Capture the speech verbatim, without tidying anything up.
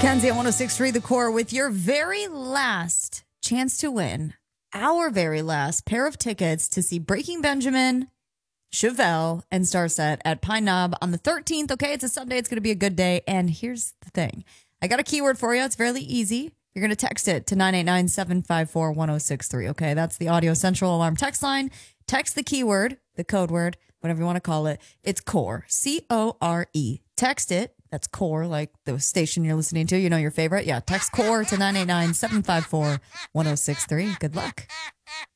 Kenzie at one oh six point three The Core with your very last chance to win our very last pair of tickets to see Breaking Benjamin, Chevelle, and Starset at Pine Knob on the thirteenth. Okay, it's a Sunday. It's going to be a good day. And here's the thing. I got a keyword for you. It's fairly easy. You're going to text it to nine eight nine, seven five four, one oh six three. Okay, that's the Audio Central Alarm text line. Text the keyword, the code word, whatever you want to call it. It's CORE, C O R E. Text it. That's CORE, like the station you're listening to. You know your favorite. Yeah, text CORE to nine eight nine, seven five four, one oh six three. Good luck.